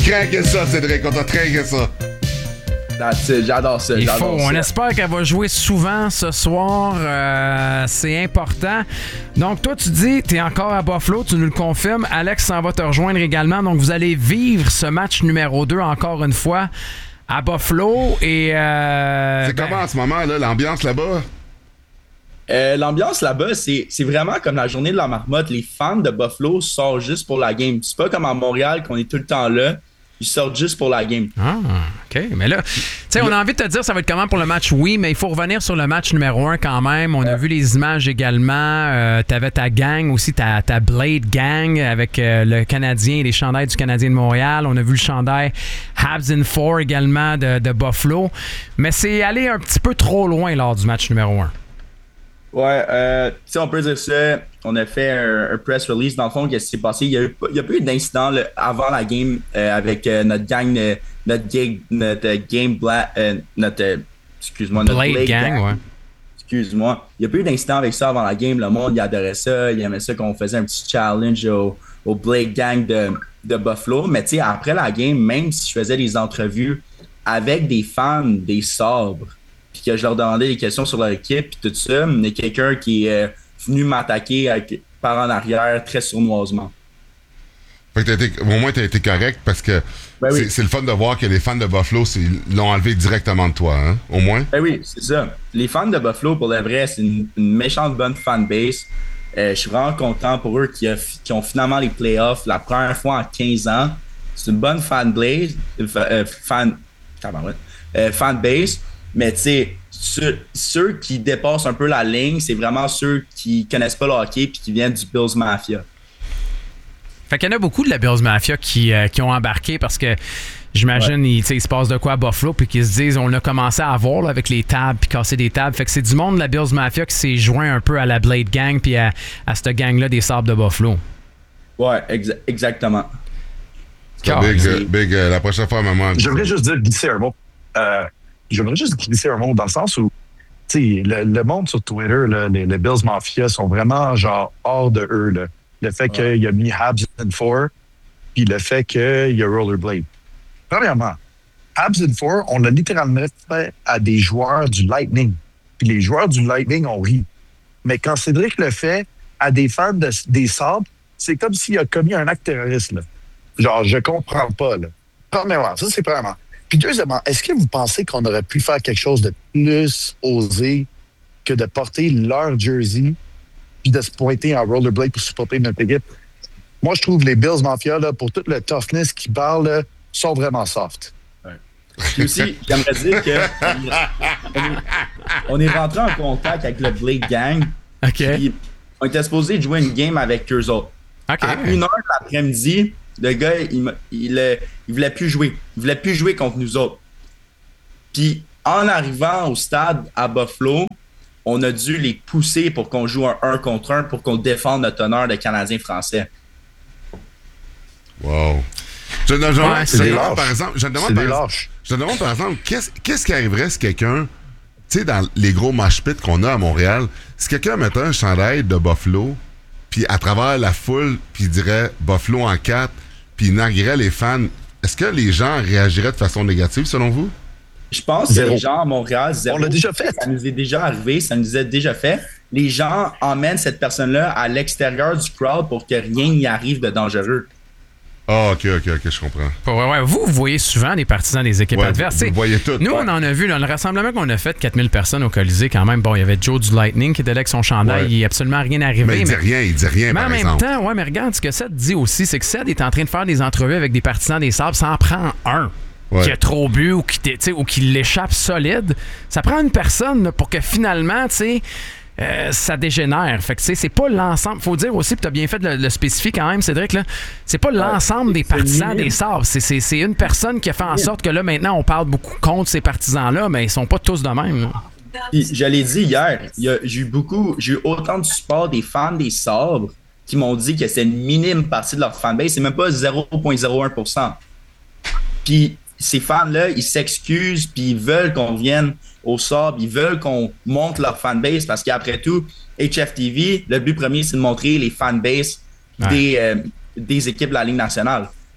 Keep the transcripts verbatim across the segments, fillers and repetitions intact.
craqué ça, Cédric. On t'a craqué ça. J'adore ça. Il j'adore faut. ça. On espère qu'elle va jouer souvent ce soir. Euh, c'est important. Donc, toi, tu dis, tu es encore à Buffalo, tu nous le confirmes. Alex s'en va te rejoindre également. Donc, vous allez vivre ce match numéro deux encore une fois à Buffalo. Et euh, C'est ben, comment en ce moment, là, l'ambiance là-bas? Euh, l'ambiance là-bas, c'est, c'est vraiment comme la journée de la marmotte. Les fans de Buffalo sortent juste pour la game. C'est pas comme à Montréal qu'on est tout le temps là. Ils sortent juste pour la game. Ah, OK. Mais là, tu sais, on a envie de te dire ça va être comment pour le match, oui, mais il faut revenir sur le match numéro un quand même. On a vu les images également. Euh, t'avais ta gang aussi, ta, ta Blade Gang avec euh, le Canadien et les chandails du Canadien de Montréal. On a vu le chandail Habs in Four également de, de Buffalo. Mais c'est allé un petit peu trop loin lors du match numéro un. Ouais, euh, tu sais, on peut dire ça. On a fait un, un press release. Dans le fond, qu'est-ce qui s'est passé? Il y a, eu, il y a pas eu d'incident là, avant la game euh, avec euh, notre gang, euh, notre, gang, notre euh, game black, euh, notre, euh, excuse-moi, notre Blade, Blade gang, gang, ouais. Excuse-moi. Il n'y a pas eu d'incident avec ça avant la game. Le monde, il adorait ça. Il aimait ça qu'on faisait un petit challenge au, au Blade Gang de, de Buffalo. Mais tu sais, après la game, même si je faisais des entrevues avec des fans des Sabres, puis que je leur demandais des questions sur leur équipe, puis tout ça, il y a quelqu'un qui est euh, venu m'attaquer avec, par en arrière très sournoisement. Fait que t'as été, au moins, tu as été correct parce que ben c'est, oui. c'est le fun de voir que les fans de Buffalo c'est, l'ont enlevé directement de toi, hein, au moins. Ben oui, c'est ça. Les fans de Buffalo, pour le vrai, c'est une, une méchante bonne fanbase. Euh, je suis vraiment content pour eux qui, a, qui ont finalement les playoffs la première fois en quinze ans. C'est une bonne fanbase. Euh, fan, euh, fanbase. Mais tu sais, ceux, ceux qui dépassent un peu la ligne, c'est vraiment ceux qui connaissent pas le hockey et qui viennent du Bills Mafia. Fait qu'il y en a beaucoup de la Bills Mafia qui, euh, qui ont embarqué parce que j'imagine ouais. il, il se passe de quoi à Buffalo puis qu'ils se disent on a commencé à avoir là, avec les tables puis casser des tables. Fait que c'est du monde de la Bills Mafia qui s'est joint un peu à la Blade Gang puis à, à cette gang-là des Sabres de Buffalo. Ouais, exa- exactement. Car, big, euh, big euh, la prochaine fois, maman. J'aimerais juste dire glisser un mot. Euh, J'aimerais juste glisser un mot dans le sens où, tu sais, le, le monde sur Twitter, là, les, les Bills Mafia sont vraiment genre hors de eux. Là. Le fait ouais. qu'il a mis Habs in Four, puis le fait qu'il y a Rollerblade. Premièrement, Habs in Four, on l'a littéralement fait à des joueurs du Lightning. Puis les joueurs du Lightning ont ri. Mais quand Cédric le fait à des fans de, des Sabres, c'est comme s'il a commis un acte terroriste. Là. Genre, je comprends pas. Là. Premièrement, ça c'est premièrement. Puis deuxièmement, est-ce que vous pensez qu'on aurait pu faire quelque chose de plus osé que de porter leur jersey puis de se pointer en rollerblade pour supporter notre équipe? Moi, je trouve les Bills Mafia, là, pour tout le toughness qu'ils parlent, là, sont vraiment soft. Ouais. Puis aussi, j'aimerais dire que on est rentré en contact avec le Blade Gang. OK. Puis on était supposé jouer une game avec eux autres. OK. À une heure de l'après-midi, le gars, il, il, il voulait plus jouer. Il voulait plus jouer contre nous autres. Puis, en arrivant au stade à Buffalo, on a dû les pousser pour qu'on joue un un contre un pour qu'on défende notre honneur de Canadiens français. Wow. Je, je, je, ouais, je, je demande, par exemple, je demande, par exemple, lâches. je demande, par exemple, qu'est-ce, qu'est-ce qui arriverait si quelqu'un, tu sais, dans les gros mosh pits qu'on a à Montréal, si quelqu'un mettait un chandail de Buffalo, puis à travers la foule, puis il dirait Buffalo en quatre, puis il narguerait les fans, est-ce que les gens réagiraient de façon négative, selon vous? Je pense zéro. Que les gens à Montréal, zéro. On l'a déjà fait. Ça nous est déjà arrivé, ça nous est déjà fait. Les gens emmènent cette personne-là à l'extérieur du crowd pour que rien n'y arrive de dangereux. Ah, oh, OK, OK, OK, je comprends. Ouais, ouais, vous, vous voyez souvent des partisans des équipes ouais, adverses. Vous, vous voyez tout. Nous, ouais. on en a vu, là, le rassemblement qu'on a fait, quatre mille personnes au Colisée quand même. Bon, il y avait Joe du Lightning qui était là avec son chandail, ouais. il n'y a absolument rien arrivé. Mais il dit mais, rien, il dit rien, mais par en même exemple. temps, ouais, mais regarde, ce que Seth dit aussi, c'est que Seth est en train de faire des entrevues avec des partisans des Sabres, ça en prend un. Ouais. Qui a trop bu ou qui, ou qui l'échappe solide. Ça prend une personne là, pour que finalement, tu sais, euh, ça dégénère. Fait que, tu sais, c'est pas l'ensemble. Faut dire aussi, puis t'as bien fait de le, le spécifier quand même, Cédric, là. C'est pas l'ensemble des partisans des Sabres. C'est, c'est, c'est une personne qui a fait en sorte que là, maintenant, on parle beaucoup contre ces partisans-là, mais ils sont pas tous de même. Là. Puis, je l'ai dit hier, il y a, j'ai eu beaucoup, j'ai eu autant de support des fans des Sabres qui m'ont dit que c'est une minime partie de leur fanbase. C'est même pas zéro virgule zéro un pour cent. Puis, ces fans-là, ils s'excusent puis ils veulent qu'on vienne au Sabres, ils veulent qu'on monte leur fanbase parce qu'après tout, H F T V, le but premier, c'est de montrer les fanbases ouais. des, euh, des équipes de la Ligue nationale.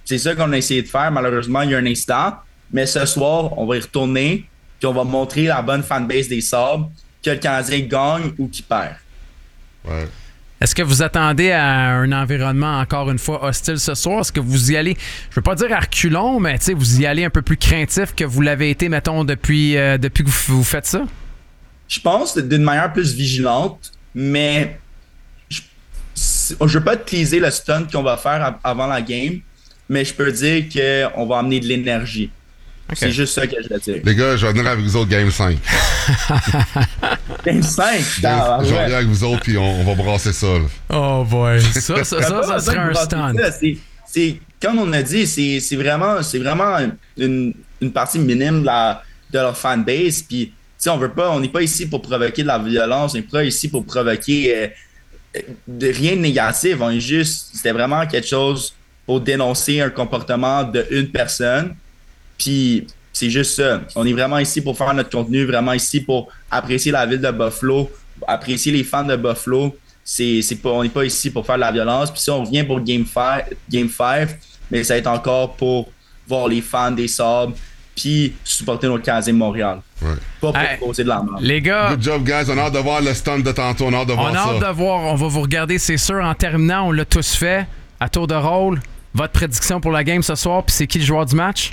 c'est ça qu'on a essayé de faire. Malheureusement, il y a un incident. Mais ce soir, on va y retourner, puis on va montrer la bonne fanbase des Sabres, que le Canadien gagne ou qu'il perd. Ouais. Est-ce que vous attendez à un environnement encore une fois hostile ce soir? Est-ce que vous y allez, je veux pas dire à reculons, mais vous y allez un peu plus craintif que vous l'avez été, mettons, depuis, euh, depuis que vous, vous faites ça? Je pense d'une manière plus vigilante, mais je ne veux pas te teaser le stunt qu'on va faire avant la game, mais je peux dire qu'on va amener de l'énergie. Okay. C'est juste ça que je veux dire. Les gars, je vais venir avec vous autres Game cinq. Game cinq? Game, je vais venir avec vous autres puis on, on va brasser ça. Là. Oh boy, ça, ça, ça, ça, ça serait un stunt. C'est, c'est, comme on a dit, c'est, c'est vraiment, c'est vraiment une, une partie minime de, la, de leur fanbase. Puis, on veut pas, on n'est pas ici pour provoquer de la violence, on n'est pas ici pour provoquer euh, de rien de négatif. On est juste, c'était vraiment quelque chose pour dénoncer un comportement d'une personne. Puis c'est juste ça. On est vraiment ici pour faire notre contenu, vraiment ici pour apprécier la ville de Buffalo, apprécier les fans de Buffalo. C'est, c'est pas, on n'est pas ici pour faire de la violence. Puis si on revient pour Game cinq, Game cinq, mais ça va être encore pour voir les fans des Sabres puis supporter notre Canadien de Montréal. Ouais. Pas pour hey, causer de la merde. Les gars, good job, guys. On a hâte de voir le stunt de tantôt. On a hâte de voir on a ça. hâte de voir. On va vous regarder, c'est sûr. En terminant, on l'a tous fait. À tour de rôle, votre prédiction pour la game ce soir, puis c'est qui le joueur du match?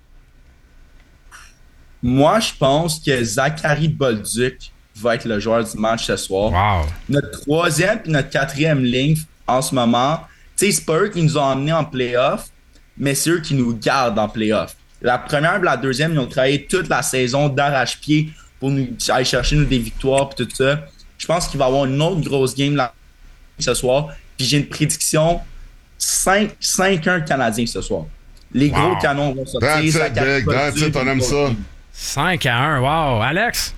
Moi, je pense que Zachary Bolduc va être le joueur du match ce soir. Wow. Notre troisième et notre quatrième ligne en ce moment, tu sais, c'est pas eux qui nous ont emmenés en playoff, mais c'est eux qui nous gardent en playoff. La première et la deuxième, ils ont travaillé toute la saison d'arrache-pied pour nous aller chercher nous des victoires et tout ça. Je pense qu'il va y avoir une autre grosse game là, ce soir. Puis j'ai une prédiction cinq un Canadiens ce soir. Les wow. gros canons vont sortir. That's it, big. That's it, on aime ça. cinq à un, wow. Alex?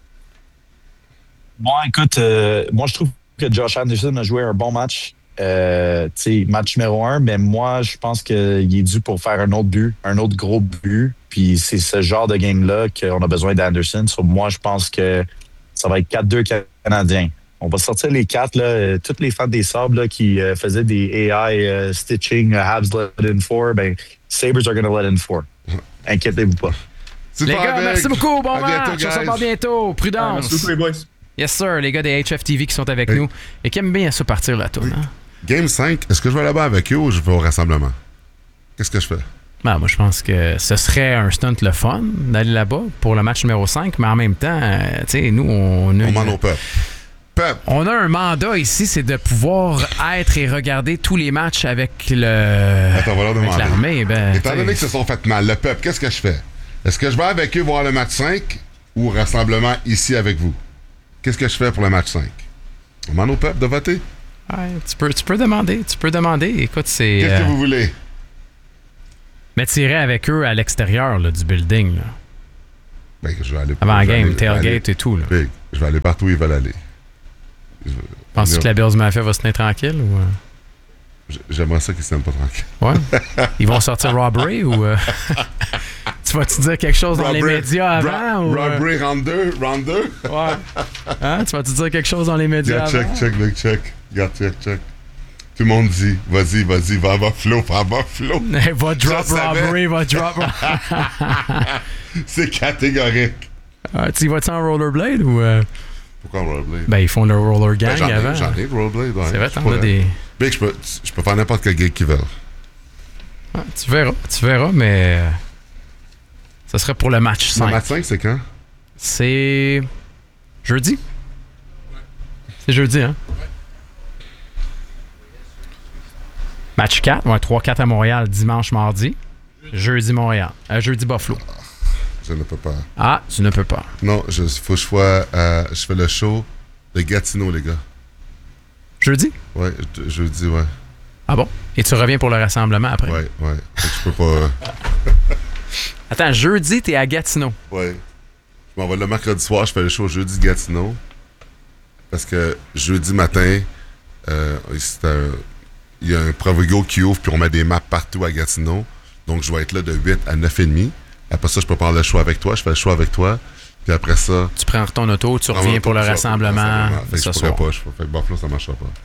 Bon, écoute, euh, moi, je trouve que Josh Anderson a joué un bon match. Euh, tu sais, match numéro un, mais moi, je pense qu'il est dû pour faire un autre but, un autre gros but. Puis c'est ce genre de game-là qu'on a besoin d'Anderson. So, moi, je pense que ça va être quatre deux Canadiens. On va sortir les quatre, là, tous les fans des Sabres là, qui euh, faisaient des A I uh, stitching, uh, Habs let in four, ben, Sabres are going to let in four. Inquiétez-vous pas. Les gars, avec. Merci beaucoup. Bon à match. Bientôt, on se revoit bientôt. Prudence. Merci beaucoup, les boys. Yes, sir. Les gars des H F T V qui sont avec hey. nous et qui aiment bien ça partir la tourne. Hein? Game cinq, est-ce que je vais là-bas avec eux ou je vais au rassemblement? Qu'est-ce que je fais? Ben, moi, je pense que ce serait un stunt le fun d'aller là-bas pour le match numéro cinq, mais en même temps, euh, tu sais, nous, on a... On demande au peuple. Peuple. On a un mandat ici, c'est de pouvoir être et regarder tous les matchs avec le... Attends, on va leur demander. Avec l'armée. Ben, étant donné qu'ils se sont fait mal, le peuple, qu'est-ce que je fais? Est-ce que je vais avec eux voir le match cinq ou rassemblement ici avec vous? Qu'est-ce que je fais pour le match cinq? On demande au peuple de voter. Ouais, tu peux, tu peux demander, tu peux demander. Écoute, c'est... Qu'est-ce euh, que vous voulez? Mais tirer avec eux à l'extérieur là, du building. Là. Ben, je vais aller... Avant la game, aller, tailgate aller, et tout. Là. Big, je vais aller partout où ils veulent aller. Penses-tu que la Bills Mafia va se tenir tranquille? Ou... J'aimerais ça qu'ils se tiennent pas tranquilles. Ouais. Ils vont sortir Robbery ou... Euh... tu vas-tu dire quelque chose dans Robbery, les médias avant? Ro- ou, Robbery, euh... round deux, round deux. Ouais. Hein? Tu vas-tu dire quelque chose dans les médias yeah, avant? Check, check, big check. Yeah, check, check. Tout le monde dit, vas-y, vas-y, va à Buffalo, va à Buffalo. Hey, va drop Robbery, va drop C'est catégorique. Ah, tu y vas-tu en rollerblade ou... Euh... Pourquoi rollerblade? Ben, ils font le roller gang ben, j'en ai, avant. J'en ai rollerblade, ouais. C'est vrai, t'en as des... Big, je peux, je peux faire n'importe quel gig qu'ils veulent. Ah, tu verras, tu verras, mais... Ça serait pour le match cinq. Le match cinq, c'est quand? C'est... Jeudi? Ouais. C'est jeudi, hein? Ouais. Match quatre, ouais, trois quatre à Montréal, dimanche, mardi. Jeudi, Montréal. Euh, jeudi, Buffalo. Je ne peux pas. Ah, tu ne peux pas. Non, il faut que je sois... Euh, je fais le show de Gatineau, les gars. Jeudi? Ouais, jeudi, ouais. Ah bon? Et tu reviens pour le rassemblement après? Ouais, ouais. Je peux pas... Attends, jeudi, t'es à Gatineau. Ouais. Je m'en vais le mercredi soir, je fais le show jeudi de Gatineau. Parce que jeudi matin, euh, il y a un Provigo qui ouvre, puis on met des maps partout à Gatineau. Donc, je vais être là de huit à neuf heures trente. Après ça, je peux prendre le show avec toi. Je fais le show avec toi. Puis après ça... Tu prends ton auto, tu reviens pour le rassemblement. Fait que ce je soir. pourrais pas. Je, fait que Buffalo, ça marchera pas.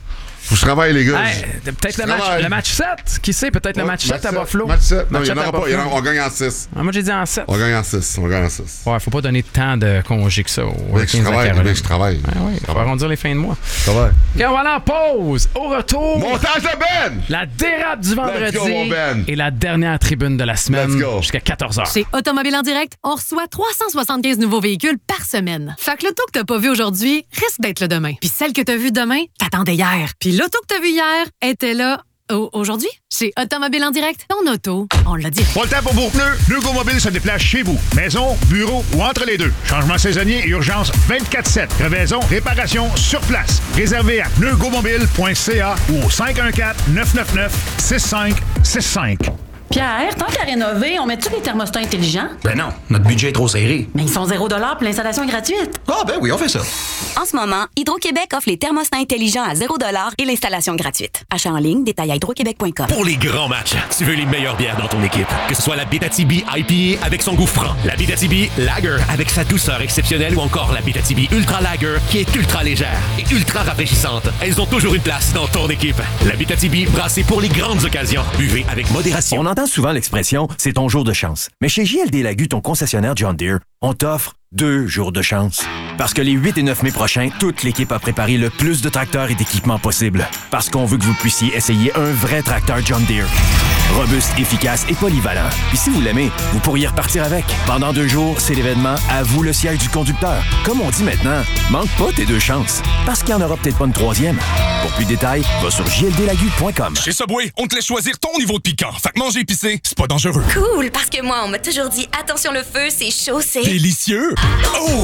Faut que je travaille, les gars. Hey, peut-être le match, le match sept. Qui sait? Peut-être ouais, le match sept à Buffalo. Match sept. Non, match il n'y en aura pas. A, on gagne en six. Ah, moi, j'ai dit en sept. On gagne en six. On gagne en six. Ouais, faut pas donner tant de congés que ça aux Hurricanes de Caroline. Mais je travaille. Ouais, ouais, il faut arrondir les fins de mois. Ça va. OK, on va aller en pause. Au retour. Montage de Ben! La dérape du vendredi. Let's go, mon Ben. Et la dernière tribune de la semaine. Let's go. Jusqu'à quatorze heures. Chez Automobile en direct, on reçoit trois cent soixante-quinze nouveaux véhicules par semaine. Fait que l'auto que t'as pas vu aujourd'hui risque d'être le demain. Puis celle que t'as vue demain, t'attendais hier. Puis l'auto que t'as vue hier était là au- aujourd'hui. Chez Automobile en direct, ton auto, on l'a direct. Pas le temps pour vos pneus? Neugo Mobile se déplace chez vous. Maison, bureau ou entre les deux. Changement saisonnier et urgence vingt-quatre sept. Crevaison, réparation sur place. Réservé à neugomobile point c a ou au cinq un quatre, neuf neuf neuf, six cinq six cinq. Pierre, tant qu'à rénover, on met-tu des thermostats intelligents? Ben non, notre budget est trop serré. Mais ils sont zéro dollar puis l'installation est gratuite. Ah ben oui, on fait ça. En ce moment, Hydro-Québec offre les thermostats intelligents à zéro dollar et l'installation gratuite. Achat en ligne, détail à hydroquebec point com. Pour les grands matchs, tu veux les meilleures bières dans ton équipe. Que ce soit la Abitibi I P A avec son goût franc, la Abitibi Lager avec sa douceur exceptionnelle ou encore la Abitibi Ultra Lager qui est ultra légère et ultra rafraîchissante. Elles ont toujours une place dans ton équipe. La Abitibi brassée pour les grandes occasions. Buvez avec modération. On entend souvent l'expression « c'est ton jour de chance ». Mais chez J L D Lagu, ton concessionnaire John Deere, on t'offre deux jours de chance. Parce que les huit et neuf mai prochains, toute l'équipe a préparé le plus de tracteurs et d'équipements possible. Parce qu'on veut que vous puissiez essayer un vrai tracteur John Deere. Robuste, efficace et polyvalent. Puis si vous l'aimez, vous pourriez repartir avec. Pendant deux jours, c'est l'événement « À vous le siège du conducteur ». Comme on dit maintenant, manque pas tes deux chances. Parce qu'il n'y en aura peut-être pas une troisième. Pour plus de détails, va sur j l d lagu point com. Chez Subway, on te laisse choisir ton niveau de piquant. Fait que manger épicé, c'est pas dangereux. Cool, parce que moi, on m'a toujours dit attention le feu, c'est chaud, c'est... Délicieux! Oh!